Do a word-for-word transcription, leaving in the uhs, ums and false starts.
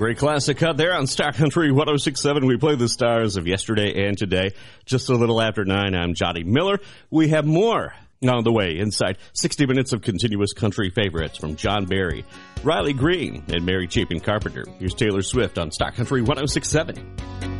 great classic cut there on Star Country one oh six point seven. We play the stars of yesterday and today. Just a little after nine, I'm Johnny Miller. We have more on the way inside sixty minutes of continuous country favorites from John Barry, Riley Green, and Mary Chapin Carpenter. Here's Taylor Swift on Star Country one oh six point seven.